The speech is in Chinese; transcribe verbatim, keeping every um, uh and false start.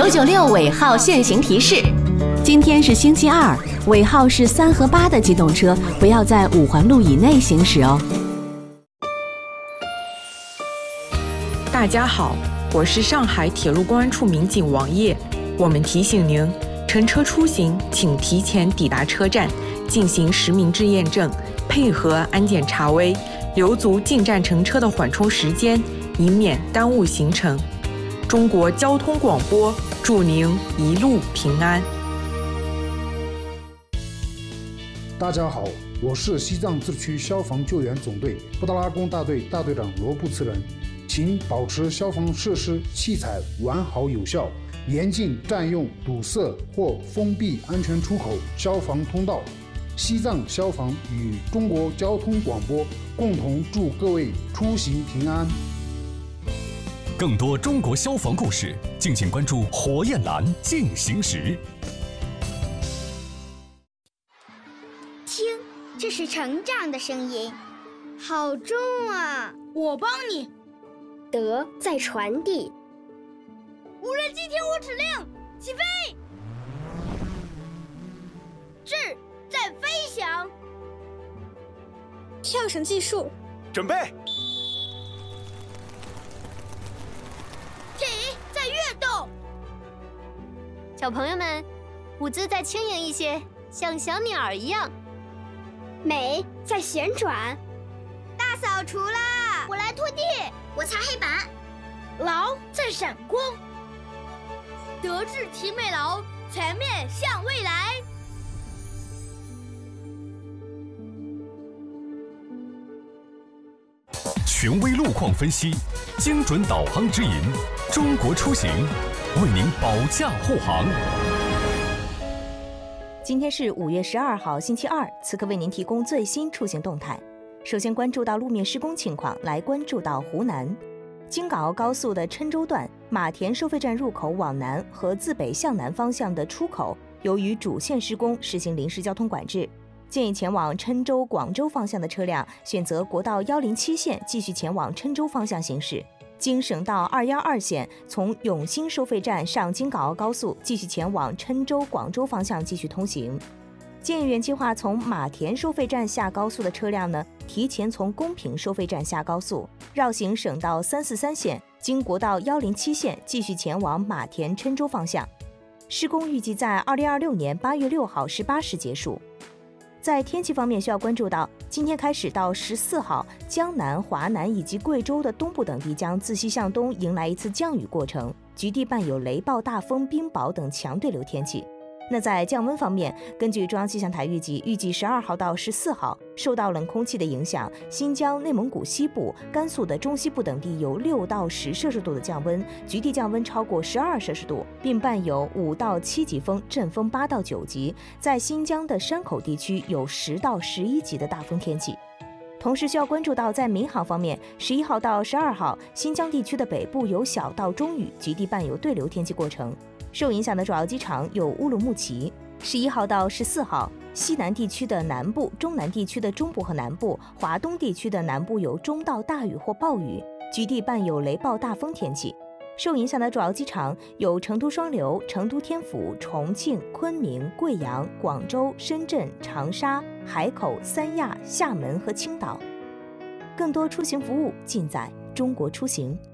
九九六尾号限行提示： 今天是星期二，尾号是三和八的机动车不要在五环路以内行驶哦。 大家好，我是上海铁路公安处民警王烨。我们提醒您，乘车出行请提前抵达车站，进行实名制验证，配合安检查微，留足进站乘车的缓冲时间，以免耽误行程。中国交通广播祝您一路平安。 大家好，我是西藏自治区消防救援总队布达拉宫大队大队长罗布次仁，请保持消防设施器材完好有效，严禁占用堵塞或封闭安全出口、消防通道。西藏消防与中国交通广播共同祝各位出行平安。 更多中国消防故事，敬请关注火焰蓝进行时。 听，这是成长的声音，好重啊！ 我帮你。 德在传递。 无人机听我指令，起飞！智在飞翔。 跳绳计数， 准备。 体在跃动。 小朋友们，舞姿再轻盈一些，像小鸟一样。 美在旋转。 大扫除啦！ 我来拖地，我擦黑板。 劳在闪光。德智体美劳，全面向未来。 权威路况分析，精准导航指引，中国出行为您保驾护航。 今天是五月十二号，星期二，此刻为您提供最新出行动态。首先关注到路面施工情况，来关注到湖南京港澳高速的郴州段马田收费站入口往南和自北向南方向的出口，由于主线施工实行临时交通管制，建议前往郴州、广州方向的车辆选择国道一零七线继续前往郴州方向行驶，经省道二一二线从永兴收费站上京港澳高速继续前往郴州、广州方向继续通行。建议原计划从马田收费站下高速的车辆呢，提前从公平收费站下高速，绕行省道三四三线，经国道一零七线继续前往马田、郴州方向。施工预计在二零二六年八月六号十八时结束。在天气方面，需要关注到，今天开始到十四号，江南、华南以及贵州的东部等地将自西向东迎来一次降雨过程，局地伴有雷暴、大风、冰雹等强对流天气。那在降温方面，根据中央气象台预计，预计十二号到十四号，受到冷空气的影响，新疆、内蒙古西部、甘肃的中西部等地有六到十摄氏度的降温，局地降温超过十二摄氏度，并伴有五到七级风，阵风八到九级。在新疆的山口地区有十到十一级的大风天气。同时需要关注到，在民航方面，十一号到十二号，新疆地区的北部有小到中雨，局地伴有对流天气过程。受影响的主要机场有乌鲁木齐。十一号到十四号，西南地区的南部、中南地区的中部和南部、华东地区的南部有中到大雨或暴雨，局地伴有雷暴大风天气。受影响的主要机场有成都双流、成都天府、重庆、昆明、贵阳、广州、深圳、长沙、海口、三亚、厦门和青岛。更多出行服务尽在中国出行。